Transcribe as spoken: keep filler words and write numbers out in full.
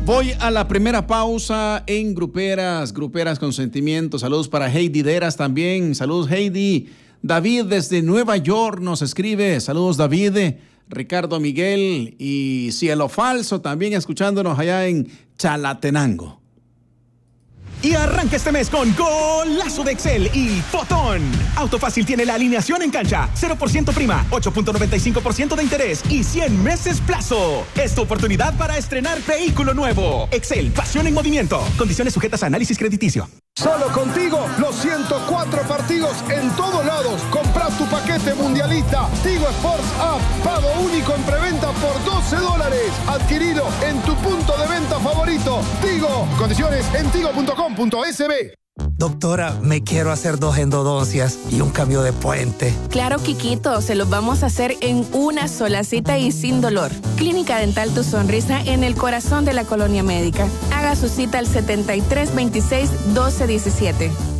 Voy a la primera pausa en Gruperas, Gruperas con Sentimiento. Saludos para Heidi Deras también. Saludos, Heidi. David desde Nueva York nos escribe. Saludos, David. Ricardo Miguel y Cielo Falso también escuchándonos allá en Chalatenango. Y arranca este mes con Golazo de Excel y Fotón. Autofácil tiene la alineación en cancha, cero por ciento prima, ocho punto noventa y cinco por ciento de interés y cien meses plazo. Es tu oportunidad para estrenar vehículo nuevo. Excel, pasión en movimiento. Condiciones sujetas a análisis crediticio. Solo contigo, los ciento cuatro partidos en todos lados. Compra tu paquete mundialista. Tigo Sports App. Pago único en preventa por doce dólares. Adquirido en tu punto de venta favorito. Tigo. Condiciones en tigo punto com punto es be. Doctora, me quiero hacer dos endodoncias y un cambio de puente. Claro, Quiquito, se los vamos a hacer en una sola cita y sin dolor. Clínica Dental Tu Sonrisa en el corazón de la colonia médica. Haga su cita al setenta y tres veintiséis doce diecisiete.